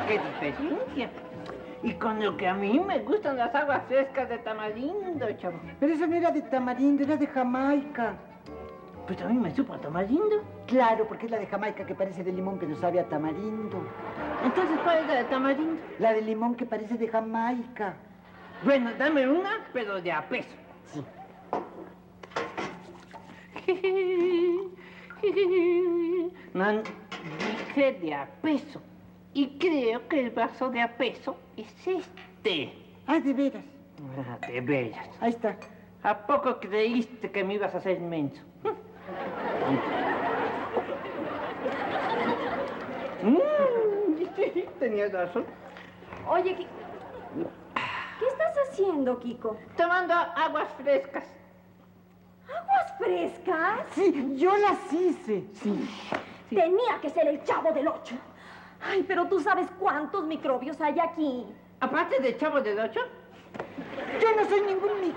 qué diferencia. Y con lo que a mí me gustan las aguas frescas de tamarindo, chavo. Pero eso no era de tamarindo, era de Jamaica. Pues a mí me supo a tamarindo. Claro, porque es la de Jamaica que parece de limón, pero sabe a tamarindo. Entonces, ¿cuál es la de tamarindo? La de limón que parece de Jamaica. Bueno, dame una, pero de a peso. Sí. No, dije de a peso. Y creo que el vaso de a peso es este. Ah, de veras. Ah, de veras. Ahí está. ¿A poco creíste que me ibas a hacer inmenso? Tenías razón. Oye, ¿qué estás haciendo, Kiko? Tomando aguas frescas. ¿Aguas frescas? Sí, yo las hice. Sí. Tenía que ser el Chavo del Ocho. Ay, pero tú sabes cuántos microbios hay aquí. Aparte de Chavo del Ocho. Yo no soy ningún